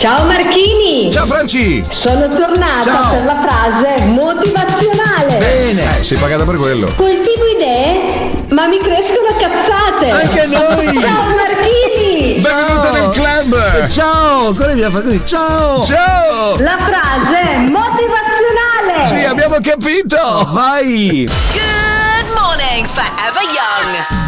Ciao Marchini! Ciao Franci! Sono tornata Ciao. per la frase motivazionale. Bene! Sei pagata per quello. Coltivo idee, ma mi crescono cazzate. Anche noi! Ciao Marchini! Benvenuta nel club! Ciao! Come dobbiamo fare così? Ciao! Ciao! La frase motivazionale. Sì, abbiamo capito! Vai! Good morning, Forever Young.